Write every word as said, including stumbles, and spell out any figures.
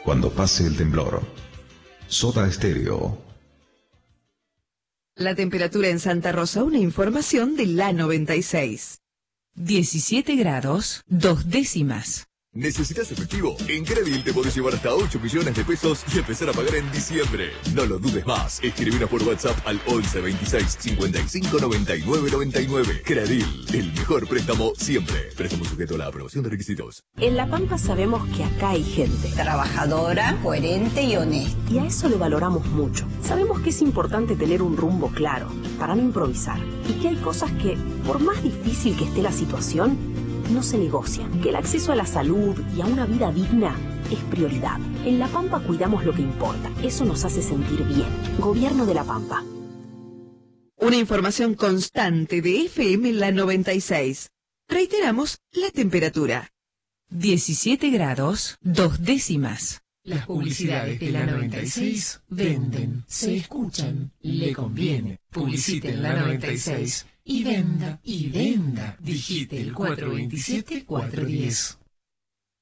cuando pase el temblor. Soda Stereo. La temperatura en Santa Rosa, una información de la noventa y seis. diecisiete grados, dos décimas. ¿Necesitas efectivo? En Credil te podés llevar hasta ocho millones de pesos y empezar a pagar en diciembre. No lo dudes más. Escribinos por WhatsApp al once veintiséis cincuenta y cinco noventa y nueve noventa y nueve. Credil, el mejor préstamo siempre. Préstamo sujeto a la aprobación de requisitos. En La Pampa sabemos que acá hay gente trabajadora, coherente y honesta. Y a eso le valoramos mucho. Sabemos que es importante tener un rumbo claro para no improvisar. Y que hay cosas que, por más difícil que esté la situación, no se negocian, que el acceso a la salud y a una vida digna es prioridad. En La Pampa cuidamos lo que importa. Eso nos hace sentir bien. Gobierno de La Pampa. Una información constante de F M La noventa y seis. Reiteramos la temperatura. diecisiete grados, dos décimas. Las publicidades de la noventa y seis venden, se escuchan, le conviene. Publicite en la noventa y seis y venda, y venda. Digite el cuatro veintisiete cuatrocientos diez.